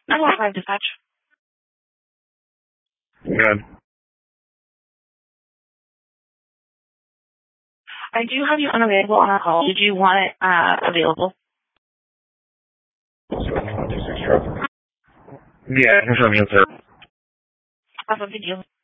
915 dispatch. Good. I do have you unavailable on our call. Did you want it available? Yeah, I can show me, sir. Awesome, thank you.